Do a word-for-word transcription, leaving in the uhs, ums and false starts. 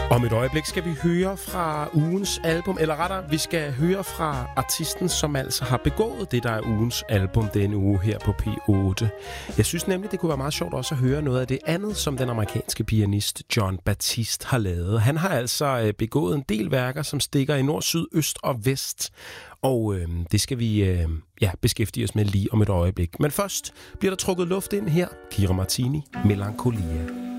Om et øjeblik skal vi høre fra ugens album, eller rettere, vi skal høre fra artisten, som altså har begået det, der er ugens album denne uge her på P otte. Jeg synes nemlig, det kunne være meget sjovt også at høre noget af det andet, som den amerikanske pianist Jon Batiste har lavet. Han har altså begået en del værker, som stikker i nord, syd, øst og vest. Og øh, det skal vi øh, ja, beskæftige os med lige om et øjeblik. Men først bliver der trukket luft ind her. Kira Martini, Melancholia.